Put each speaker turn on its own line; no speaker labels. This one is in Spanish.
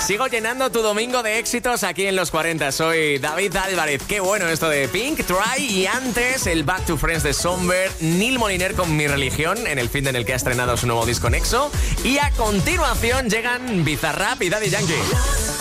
Sigo llenando tu domingo de éxitos aquí en Los 40. Soy David Álvarez. Qué bueno esto de Pink, Try. Y antes, el Back to Friends de Somber, Neil Moliner con Mi Religión, en el fin en el que ha estrenado su nuevo disco Nexo. Y a continuación llegan Bizarrap y Daddy Yankee.